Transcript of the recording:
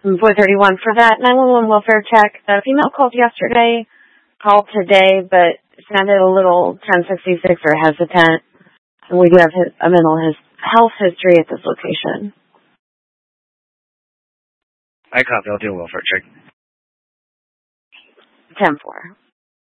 431 for that 911 welfare check. The female called yesterday, called today, but sounded a little 1066 or hesitant. And we do have a mental health history at this location. I copy. I'll do a welfare check. 10-4.